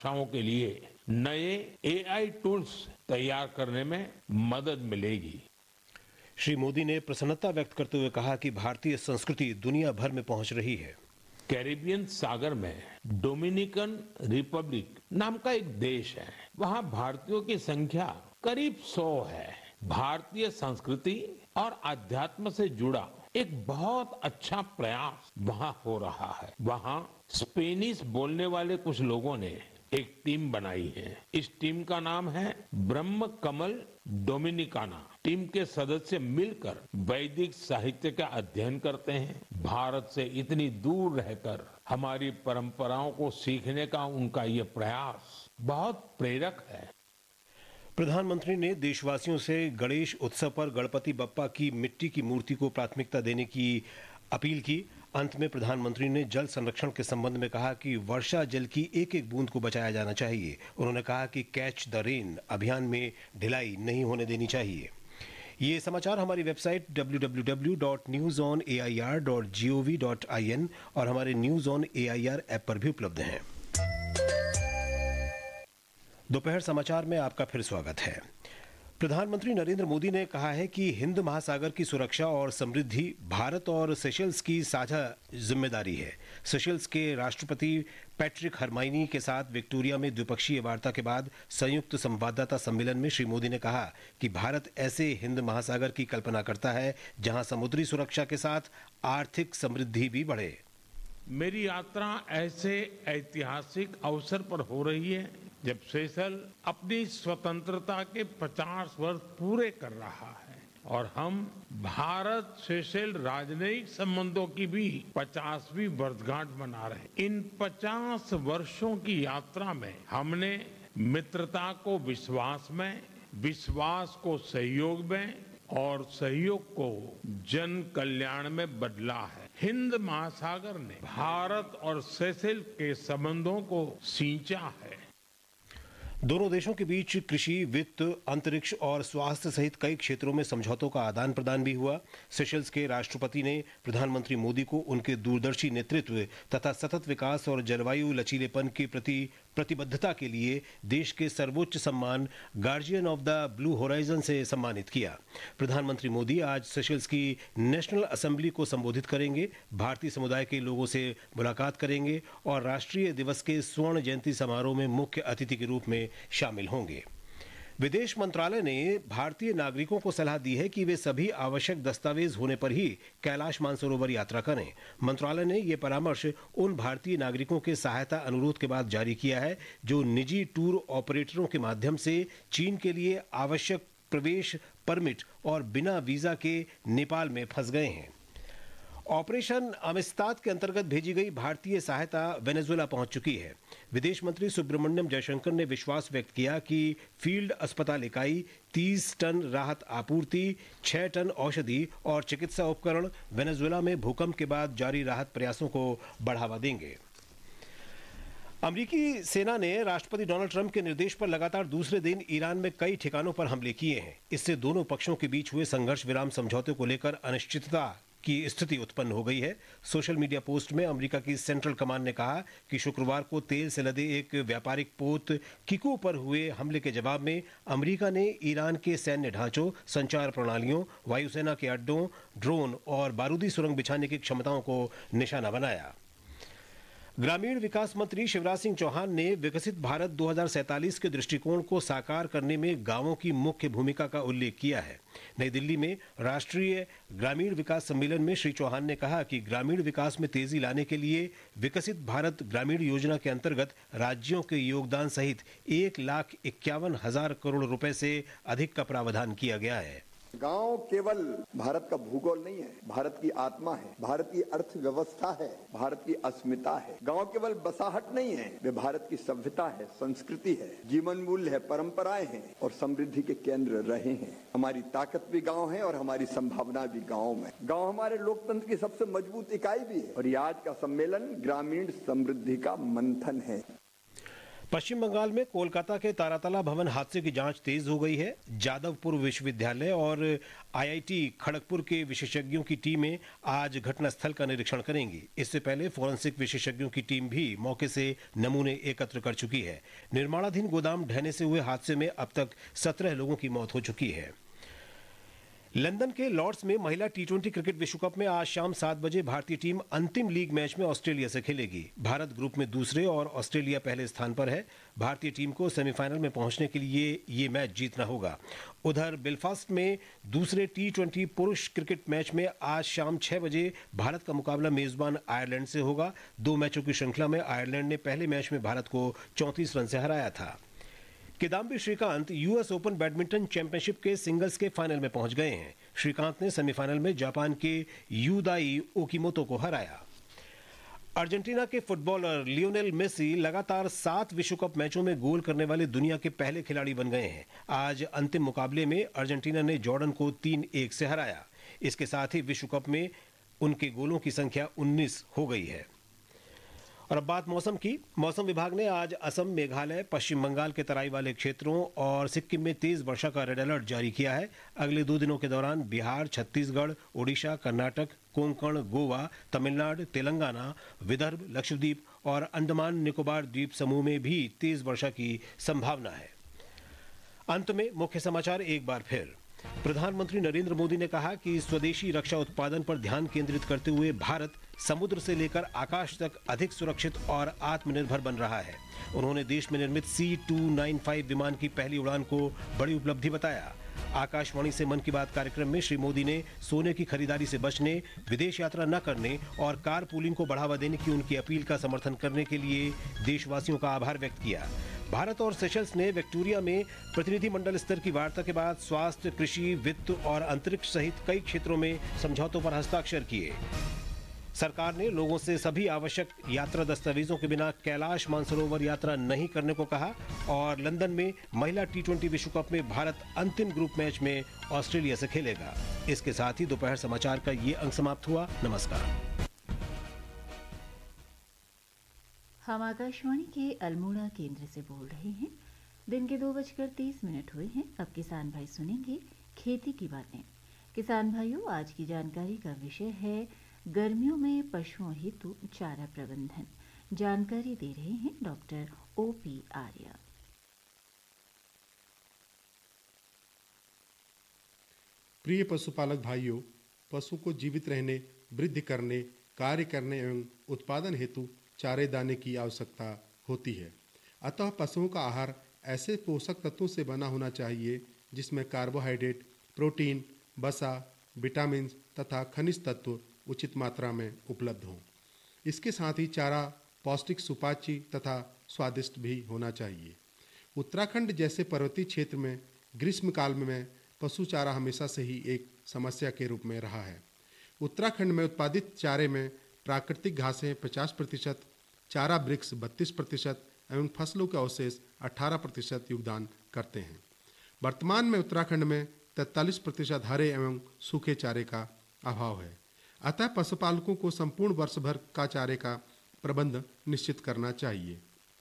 भाषाओं के लिए नए एआई टूल्स तैयार करने में मदद मिलेगी। श्री मोदी ने प्रसन्नता व्यक्त करते हुए कहा कि भारतीय संस्कृति दुनिया भर में पहुंच रही है। कैरिबियन सागर में डोमिनिकन रिपब्लिक नाम का एक देश है। वहाँ भारतीयों की संख्या करीब 100 है। भारतीय संस्कृति और अध्यात्म से जुड़ा एक बहुत अच्छा प्रयास वहाँ हो रहा है। वहाँ स्पेनिश बोलने वाले कुछ लोगों ने एक टीम बनाई है। इस टीम का नाम है ब्रह्म कमल डोमिनिकाना। टीम के सदस्य मिलकर वैदिक साहित्य का अध्ययन करते हैं। भारत से इतनी दूर रहकर हमारी परंपराओं को सीखने का उनका ये प्रयास बहुत प्रेरक है। प्रधानमंत्री ने देशवासियों से गणेश उत्सव पर गणपति बप्पा की मिट्टी की मूर्ति को प्राथमिकता देने की अपील की। अंत में प्रधानमंत्री ने जल संरक्षण के संबंध में कहा कि वर्षा जल की एक एक बूंद को बचाया जाना चाहिए। उन्होंने कहा कि कैच द रेन अभियान में ढिलाई नहीं होने देनी चाहिए। ये समाचार हमारी वेबसाइट www.newsonair.gov.in और हमारे न्यूज ऑन एआईआर ऐप पर भी उपलब्ध हैं। दोपहर समाचार में आपका फिर स्वागत है। प्रधानमंत्री नरेंद्र मोदी ने कहा है कि हिंद महासागर की सुरक्षा और समृद्धि भारत और सेशल्स की साझा जिम्मेदारी है। सेशल्स के राष्ट्रपति पैट्रिक हरमाइनी के साथ विक्टोरिया में द्विपक्षीय वार्ता के बाद संयुक्त संवाददाता सम्मेलन में श्री मोदी ने कहा कि भारत ऐसे हिंद महासागर की कल्पना करता है जहां समुद्री सुरक्षा के साथ आर्थिक समृद्धि भी बढ़े। मेरी यात्रा ऐसे ऐतिहासिक अवसर पर हो रही है जब सेशल अपनी स्वतंत्रता के 50 वर्ष पूरे कर रहा है और हम भारत सेशल राजनयिक संबंधों की भी 50वीं वर्षगांठ मना रहे हैं। इन 50 वर्षों की यात्रा में हमने मित्रता को विश्वास में, विश्वास को सहयोग में और सहयोग को जन कल्याण में बदला है। हिंद महासागर ने भारत और सेशल के संबंधों को सींचा है। दोनों देशों के बीच कृषि, वित्त, अंतरिक्ष और स्वास्थ्य सहित कई क्षेत्रों में समझौतों का आदान प्रदान भी हुआ। सेशल्स के राष्ट्रपति ने प्रधानमंत्री मोदी को उनके दूरदर्शी नेतृत्व तथा सतत विकास और जलवायु लचीलेपन के प्रति प्रतिबद्धता के लिए देश के सर्वोच्च सम्मान guardian of the blue horizon से सम्मानित किया। प्रधानमंत्री मोदी आज सेशल्स की नेशनल असेंबली को संबोधित करेंगे, भारतीय समुदाय के लोगों से मुलाकात करेंगे और राष्ट्रीय दिवस के स्वर्ण जयंती समारोह में मुख्य अतिथि के रूप में शामिल होंगे। विदेश मंत्रालय ने भारतीय नागरिकों को सलाह दी है कि वे सभी आवश्यक दस्तावेज होने पर ही कैलाश मानसरोवर यात्रा करें। मंत्रालय ने यह परामर्श उन भारतीय नागरिकों के सहायता अनुरोध के बाद जारी किया है जो निजी टूर ऑपरेटरों के माध्यम से चीन के लिए आवश्यक प्रवेश परमिट और बिना वीजा के नेपाल में फंस गए हैं। ऑपरेशन अमिस्ताद के अंतर्गत भेजी गई भारतीय सहायता वेनेजुएला पहुंच चुकी है। विदेश मंत्री सुब्रमण्यम जयशंकर ने विश्वास व्यक्त किया कि फील्ड अस्पताल इकाई 30 टन राहत आपूर्ति, 6 टन औषधि और चिकित्सा उपकरण वेनेजुएला में भूकंप के बाद जारी राहत प्रयासों को बढ़ावा देंगे। अमेरिकी सेना ने राष्ट्रपति डोनाल्ड ट्रंप के निर्देश पर लगातार दूसरे दिन ईरान में कई ठिकानों पर हमले किए हैं। इससे दोनों पक्षों के बीच हुए संघर्ष विराम समझौते को लेकर अनिश्चितता की स्थिति उत्पन्न हो गई है। सोशल मीडिया पोस्ट में अमेरिका की सेंट्रल कमांड ने कहा कि शुक्रवार को तेल से लदे एक व्यापारिक पोत किको पर हुए हमले के जवाब में अमेरिका ने ईरान के सैन्य ढांचों, संचार प्रणालियों, वायुसेना के अड्डों, ड्रोन और बारूदी सुरंग बिछाने की क्षमताओं को निशाना बनाया। ग्रामीण विकास मंत्री शिवराज सिंह चौहान ने विकसित भारत 2047 के दृष्टिकोण को साकार करने में गांवों की मुख्य भूमिका का उल्लेख किया है। नई दिल्ली में राष्ट्रीय ग्रामीण विकास सम्मेलन में श्री चौहान ने कहा कि ग्रामीण विकास में तेजी लाने के लिए विकसित भारत ग्रामीण योजना के अंतर्गत राज्यों के योगदान सहित 1,51,000 करोड़ रुपए से अधिक का प्रावधान किया गया है। गांव केवल भारत का भूगोल नहीं है, भारत की आत्मा है, भारत की अर्थव्यवस्था है, भारत की अस्मिता है। गांव केवल बसाहट नहीं है, वे भारत की सभ्यता है, संस्कृति है, जीवन मूल्य है, परंपराएं हैं और समृद्धि के केंद्र रहे हैं। हमारी ताकत भी गांव है और हमारी संभावना भी गांव में। गांव हमारे लोकतंत्र की सबसे मजबूत इकाई भी है और ये आज का सम्मेलन ग्रामीण समृद्धि का मंथन है। पश्चिम बंगाल में कोलकाता के तारातला भवन हादसे की जांच तेज हो गई है। जादवपुर विश्वविद्यालय और आईआईटी खड़गपुर के विशेषज्ञों की टीमें आज घटनास्थल का निरीक्षण करेंगी। इससे पहले फोरेंसिक विशेषज्ञों की टीम भी मौके से नमूने एकत्र कर चुकी है। निर्माणाधीन गोदाम ढहने से हुए हादसे में अब तक 17 लोगों की मौत हो चुकी है। लंदन के लॉर्ड्स में महिला टी20 क्रिकेट विश्व कप में आज शाम 7 बजे भारतीय टीम अंतिम लीग मैच में ऑस्ट्रेलिया से खेलेगी। भारत ग्रुप में दूसरे और ऑस्ट्रेलिया पहले स्थान पर है। भारतीय टीम को सेमीफाइनल में पहुंचने के लिए ये मैच जीतना होगा। उधर बेलफास्ट में दूसरे टी20 पुरुष क्रिकेट मैच में आज शाम 6 बजे भारत का मुकाबला मेजबान आयरलैंड से होगा। 2 मैचों की श्रृंखला में आयरलैंड ने पहले मैच में भारत को 34 रन से हराया था। Kidambi Shrikant US open badminton championship के सिंगल्स के फाइनल में पहुंच गए हैं। श्रीकांत ने सेमीफाइनल में जापान के यूदाई ओकीमोतो को हराया। अर्जेंटीना के फुटबॉलर लियोनेल मेसी लगातार 7 विश्व कप मैचों में गोल करने वाले दुनिया के पहले खिलाड़ी बन गए हैं। आज अंतिम मुकाबले में अर्जेंटीना ने जॉर्डन को 3-1 से हराया। इसके साथ ही विश्व कप में उनके गोलों की संख्या 19 हो गई है। और अब बात मौसम की। मौसम विभाग ने आज असम, मेघालय, पश्चिम बंगाल के तराई वाले क्षेत्रों और सिक्किम में तेज वर्षा का रेड अलर्ट जारी किया है। अगले 2 दिनों के दौरान बिहार, छत्तीसगढ़, ओडिशा, कर्नाटक, कोंकण, गोवा, तमिलनाडु, तेलंगाना, विदर्भ, लक्षद्वीप और अंडमान निकोबार द्वीप समूह में भी तेज वर्षा की संभावना है। अंत में मुख्य समाचार एक बार फिर। प्रधानमंत्री नरेंद्र मोदी ने कहा कि स्वदेशी रक्षा उत्पादन पर ध्यान केंद्रित करते हुए भारत समुद्र से लेकर आकाश तक अधिक सुरक्षित और आत्मनिर्भर बन रहा है। उन्होंने देश में निर्मित C295 विमान की पहली उड़ान को बड़ी उपलब्धि बताया। आकाशवाणी से मन की बात कार्यक्रम में श्री मोदी ने सोने की खरीदारी से बचने, विदेश यात्रा न करने और कार पूलिंग को बढ़ावा देने की उनकी अपील का समर्थन करने के लिए देशवासियों का आभार व्यक्त किया। भारत और सेशल्स ने विक्टोरिया में प्रतिनिधिमंडल स्तर की वार्ता के बाद स्वास्थ्य, कृषि, वित्त और अंतरिक्ष सहित कई क्षेत्रों में समझौतों पर हस्ताक्षर किए। सरकार ने लोगों से सभी आवश्यक यात्रा दस्तावेजों के बिना कैलाश मानसरोवर यात्रा नहीं करने को कहा। और लंदन में महिला टी20 विश्व कप में भारत अंतिम ग्रुप मैच में ऑस्ट्रेलिया से खेलेगा। इसके साथ ही दोपहर समाचार का ये अंक समाप्त हुआ। नमस्कार। हम आकाशवाणी के अल्मोड़ा केंद्र से बोल रहे हैं। दिन के 2:30 हुए हैं। अब किसान भाई सुनेंगे खेती की बातें। किसान भाइयों, आज की जानकारी का विषय है गर्मियों में पशुओं हेतु चारा प्रबंधन। जानकारी दे रहे हैं डॉक्टर OP आर्या। प्रिय पशुपालक भाइयों, पशु को जीवित रहने, वृद्धि करने, कार्य करने एवं उत्पादन हेतु चारे दाने की आवश्यकता होती है। अतः पशुओं का आहार ऐसे पोषक तत्वों से बना होना चाहिए जिसमें कार्बोहाइड्रेट, प्रोटीन, वसा, विटामिन तथा खनिज तत्व उचित मात्रा में उपलब्ध हों। इसके साथ ही चारा पौष्टिक, सुपाच्य तथा स्वादिष्ट भी होना चाहिए। उत्तराखंड जैसे पर्वतीय क्षेत्र में ग्रीष्मकाल में पशु चारा हमेशा से ही एक समस्या के रूप में रहा है। उत्तराखंड में उत्पादित चारे में प्राकृतिक घासें 50%, चारा वृक्ष 32% एवं फसलों के अवशेष 18% योगदान करते हैं। वर्तमान में उत्तराखंड में 43% हरे एवं सूखे चारे का अभाव है। अतः पशुपालकों को संपूर्ण वर्ष भर का चारे का प्रबंध निश्चित करना चाहिए।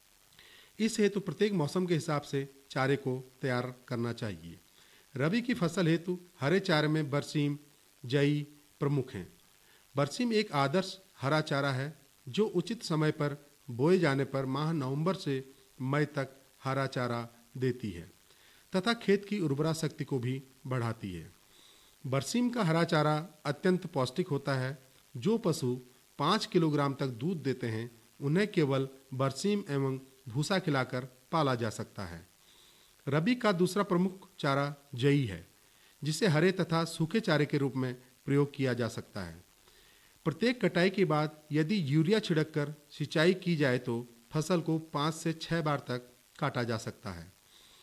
इस हेतु प्रत्येक मौसम के हिसाब से चारे को तैयार करना चाहिए। रबी की फसल हेतु हरे चारे में बरसीम, जई प्रमुख हैं। बरसीम एक आदर्श हरा चारा है जो उचित समय पर बोए जाने पर माह नवंबर से मई तक हरा चारा देती है तथा खेत की उर्वरा शक्ति को भी बढ़ाती है। बरसीम का हरा चारा अत्यंत पौष्टिक होता है। जो पशु 5 किलोग्राम तक दूध देते हैं उन्हें केवल बरसीम एवं भूसा खिलाकर पाला जा सकता है। रबी का दूसरा प्रमुख चारा जई है जिसे हरे तथा सूखे चारे के रूप में प्रयोग किया जा सकता है। प्रत्येक कटाई के बाद यदि यूरिया छिड़ककर सिंचाई की जाए तो फसल को 5 से 6 बार तक काटा जा सकता है।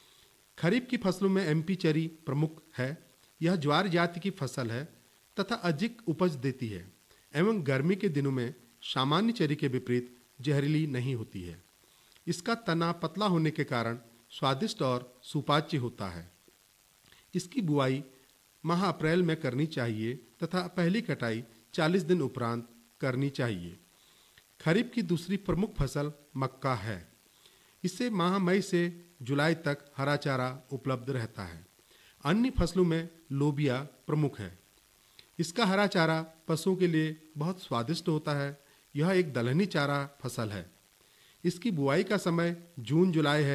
खरीफ की फसलों में MP चरी प्रमुख है। यह ज्वार जाति की फसल है तथा अधिक उपज देती है एवं गर्मी के दिनों में सामान्य चरी के विपरीत जहरीली नहीं होती है। इसका तना पतला होने के कारण स्वादिष्ट और सुपाच्य होता है। इसकी बुआई माह अप्रैल में करनी चाहिए तथा पहली कटाई 40 दिन उपरांत करनी चाहिए। खरीफ की दूसरी प्रमुख फसल मक्का है। इससे माह मई से जुलाई तक हरा चारा उपलब्ध रहता है। अन्य फसलों में लोबिया प्रमुख है। इसका हरा चारा पशुओं के लिए बहुत स्वादिष्ट होता है। यह एक दलहनी चारा फसल है। इसकी बुआई का समय जून जुलाई है